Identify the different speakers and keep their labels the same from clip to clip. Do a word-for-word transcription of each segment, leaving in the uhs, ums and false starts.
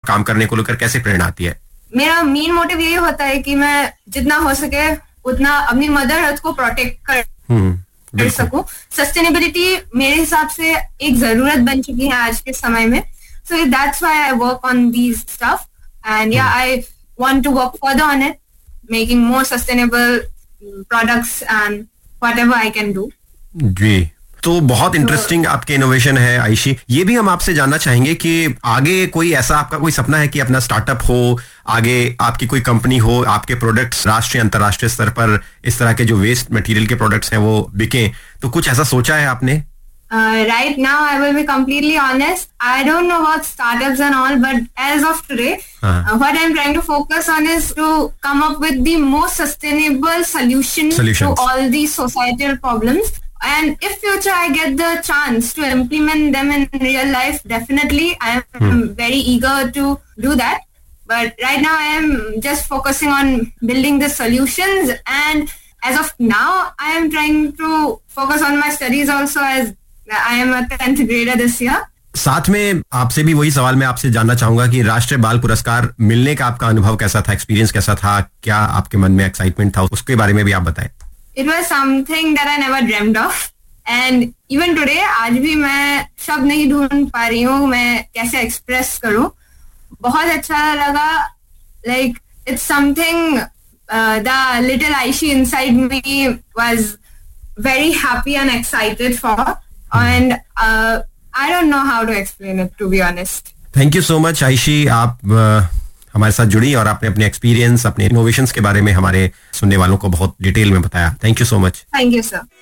Speaker 1: काम करने को लेकर कैसे प्रेरणा आती है?
Speaker 2: मेरा मेन मोटिव यही होता है कि मैं जितना हो सके उतना अपनी मदर अर्थ को प्रोटेक्ट कर कर सकूं. सस्टेनेबिलिटी मेरे हिसाब से एक जरूरत बन चुकी है आज के समय में. So that's why I work on these stuff and या I want to work further on it, making more sustainable products and whatever I can do.
Speaker 1: जी, तो बहुत इंटरेस्टिंग तो, आपके इनोवेशन है आयशी. ये भी हम आपसे जानना चाहेंगे कि आगे कोई ऐसा आपका कोई सपना है कि अपना स्टार्टअप हो, आगे आपकी कोई कंपनी हो, आपके प्रोडक्ट्स राष्ट्रीय अंतर्राष्ट्रीय स्तर पर इस तरह के जो वेस्ट मटेरियल के प्रोडक्ट्स हैं वो बिकें, तो कुछ ऐसा सोचा है आपने?
Speaker 2: Uh, right now, I will be completely honest. I don't know about startups and all, but as of today, uh-huh. uh, what I'm trying to focus on is to come up with the most sustainable solution Solutions. to all these societal problems. And if future I get the chance to implement them in real life, definitely I am hmm. very eager to do that. But right now, I am just focusing on building the solutions. And as of now, I am trying to focus on my studies also, as I am a tenth grader this year.
Speaker 1: साथ में आपसे भी वही सवाल मैं आपसे जानना चाहूंगा कि राष्ट्रीय बाल पुरस्कार मिलने का आपका अनुभव कैसा था, एक्सपीरियंस कैसा था, क्या आपके मन में एक्साइटमेंट था, उसके बारे में भी आप बताएं.
Speaker 2: It was something that I never dreamed of, and even today आज भी मैं शब्द नहीं ढूंढ पा रही हूँ मैं कैसे एक्सप्रेस करूँ. बहुत अच्छा लगा. Like it's something uh, the little Aishi inside me was very happy and excited for. And uh, I don't know how to explain it, to be honest.
Speaker 1: Thank you so much, आयशी. आप uh, हमारे साथ जुड़ी और आपने अपने experience, अपने innovations के बारे में हमारे सुनने वालों को बहुत डिटेल में बताया. Thank you so much.
Speaker 2: Thank you sir.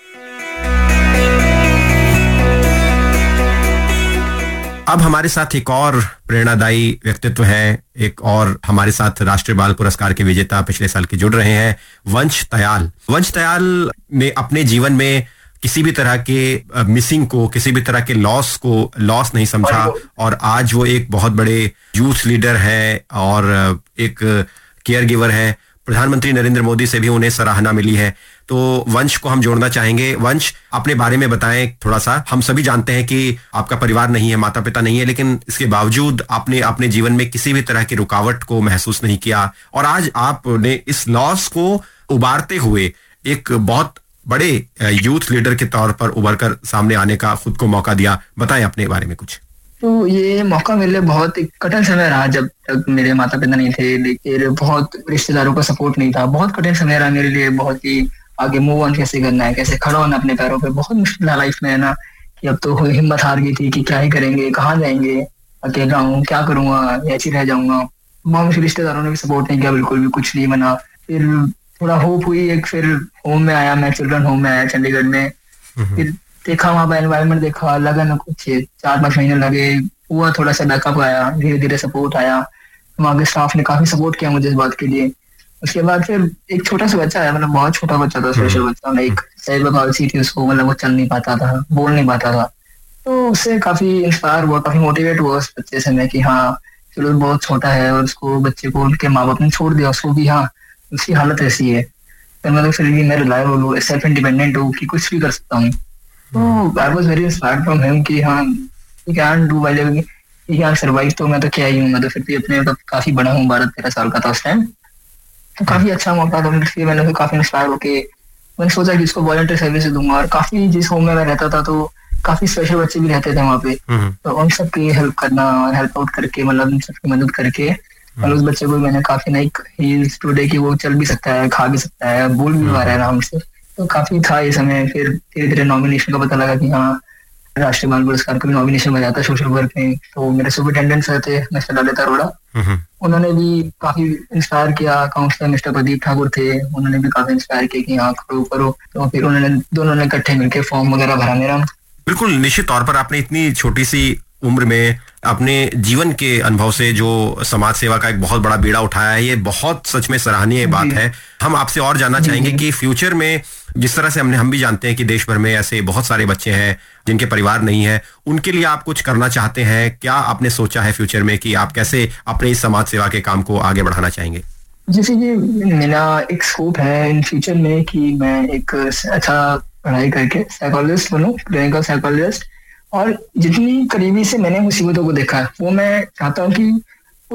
Speaker 1: अब हमारे साथ एक और प्रेरणादायी व्यक्तित्व है, एक और हमारे साथ राष्ट्रीय बाल पुरस्कार के विजेता पिछले साल के जुड़ रहे हैं, वंश तयाल. वंश तयाल ने अपने जीवन में किसी भी तरह के मिसिंग को, किसी भी तरह के लॉस को लॉस नहीं समझा और आज वो एक बहुत बड़े यूथ लीडर है और एक केयर गिवर है. प्रधानमंत्री नरेंद्र मोदी से भी उन्हें सराहना मिली है. तो वंश को हम जोड़ना चाहेंगे. वंश, अपने बारे में बताएं थोड़ा सा. हम सभी जानते हैं कि आपका परिवार नहीं है, माता पिता नहीं है, लेकिन इसके बावजूद आपने अपने जीवन में किसी भी तरह की रुकावट को महसूस नहीं किया और आज आपने इस लॉस को उबारते हुए एक बहुत बड़े यूथ लीडर के तौर पर उभर कर सामने आने का खुद को मौका दिया. बताएं अपने बारे में कुछ.
Speaker 3: तो ये मौका मेरे लिए बहुत एक कठिन समय रहा. जब तक मेरे माता पिता नहीं थे, लेकिन बहुत रिश्तेदारों का सपोर्ट नहीं था. बहुत कठिन समय रहा मेरे लिए. बहुत ही आगे मूव ऑन कैसे करना है, कैसे खड़ा होना अपने पैरों पे, बहुत मुश्किल है लाइफ में, है ना. कि अब तो हिम्मत हार गई थी कि क्या ही करेंगे, कहाँ जाएंगे, अकेला हूँ, क्या करूंगा, ऐसे रह जाऊंगा. बहुत मुश्किल. रिश्तेदारों ने भी सपोर्ट नहीं किया, बिल्कुल भी कुछ नहीं बना. फिर थोड़ा होप हुई. एक फिर होम में आया, मैं चिल्ड्रन होम में आया चंडीगढ़ में. फिर देखा वहाँ पर एनवायरनमेंट, देखा, लगा ना कुछ चार पांच महीने लगे. हुआ थोड़ा सा बैकअप आया, धीरे धीरे सपोर्ट आया. वहाँ के स्टाफ ने काफी सपोर्ट किया मुझे इस बात के लिए. उसके बाद फिर एक छोटा सा बच्चा आया, मतलब बहुत छोटा बच्चा था, स्पेशल बच्चा. एक सेरेब्रल पाल्सी थी उसको, मतलब वो चल नहीं पाता था, बोल नहीं पाता था. तो उससे काफी इंस्पायर हुआ, काफी मोटिवेट हुआ उस बच्चे से मैं कि हाँ चलो बहुत छोटा है और उसको, बच्चे को उनके माँ बाप ने छोड़ दिया उसको भी, हाँ उसकी हालत ऐसी है. तो मतलब फिर भी मैं रिलायबल हूँ, सेल्फ इंडिपेंडेंट हूँ कि कुछ भी कर सकता हूँ. तो I was very inspired from him कि हाँ you can do while you can survive. तो मैं तो क्या ही हूँ, मैं तो फिर भी अपने मतलब काफी बड़ा हूँ. बारह तेरह साल का था उस टाइम. तो काफी अच्छा मौका था. फिर मैंने फिर काफी इंस्पायर होके मैंने सोचा कि इसको वॉलंटियर सर्विस दूंगा. और काफी जिस होम में मैं रहता था तो काफी स्पेशल बच्चे भी रहते थे वहाँ पे. तो उन सबकी हेल्प करना, हेल्प आउट करके, मतलब उन सबकी मदद करके, और उस बच्चे को मैंने काफी नई हील्स टुडे कि वो चल भी सकता है, खा भी सकता है, बोल भी पा रहा है आराम से. तो काफी था ये समय. फिर धीरे धीरे नॉमिनेशन का पता लगा कि हाँ राष्ट्रीय बाल पुरस्कार का भी नॉमिनेशन में जाता है सोशल वर्क में. तो मेरे सुपरिटेंडेंट थे मिस्टर ललित अरोड़ा, उन्होंने भी काफी इंस्पायर किया. काउंसलर मिस्टर प्रदीप ठाकुर थे, उन्होंने भी काफी इंस्पायर किया कि हाँ करो करो. तो फिर उन्होंने दोनों ने इकट्ठे मिलकर फॉर्म वगैरह भरा मेरा.
Speaker 1: बिल्कुल निश्चित तौर पर आपने इतनी छोटी सी उम्र में अपने जीवन के अनुभव से जो समाज सेवा का एक बहुत बड़ा बीड़ा उठाया है, ये बहुत सच में सराहनीय बात है. हम आपसे और जानना चाहेंगे कि फ्यूचर में, जिस तरह से हमने हम भी जानते हैं कि देश भर में ऐसे बहुत सारे बच्चे हैं जिनके परिवार नहीं है, उनके लिए आप कुछ करना चाहते हैं. क्या आपने सोचा है फ्यूचर में कि आप कैसे अपने इस समाज सेवा के काम को आगे बढ़ाना चाहेंगे?
Speaker 3: जैसे कि मेरा एक स्कोप है इन फ्यूचर में कि मैं एक अच्छा पढ़ाई करके साइकोलॉजिस्ट बनूं, क्लिनिकल साइकोलॉजिस्ट. और जितनी करीबी से मैंने मुसीबतों को देखा है वो मैं चाहता हूँ कि